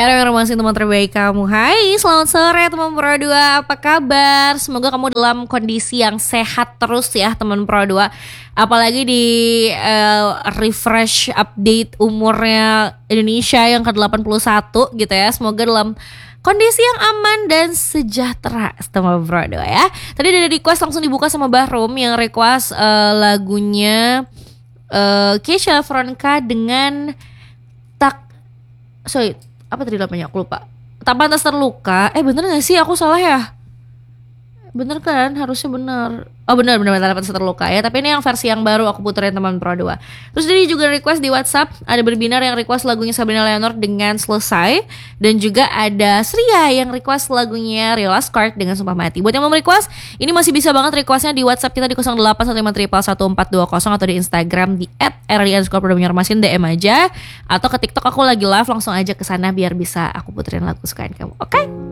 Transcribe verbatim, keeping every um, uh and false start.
Era masih teman terbaik kamu. Hai, selamat sore teman Pro dua. Apa kabar? Semoga kamu dalam kondisi yang sehat terus ya teman Pro dua. Apalagi di uh, refresh update umurnya Indonesia yang ke delapan puluh satu gitu ya. Semoga dalam kondisi yang aman dan sejahtera teman Pro dua ya. Tadi ada request langsung dibuka sama Bahrum yang request uh, lagunya uh, Keisha Veronica dengan tak sorry apa tadi namanya aku lupa. Tak pantas terluka. Eh bener gak sih aku salah ya? Bener kan? Harusnya bener. Oh bener bener tak pantas terluka ya. Tapi ini yang versi yang baru aku puterin teman Pro dua. Terus dia juga request di WhatsApp. Ada Berbinar yang request lagunya Sabrina Leonard dengan Selesai. Dan juga ada Sria yang request lagunya Rila Skart dengan Sumpah Mati. Buat yang mau request, ini masih bisa banget requestnya di WhatsApp kita di nol delapan satu lima satu satu empat dua nol atau di Instagram di et erli underscore Banjarmasin D M aja. Atau ke TikTok aku lagi live, langsung aja ke sana biar bisa aku puterin lagu kesukaan kamu. Oke? Okay?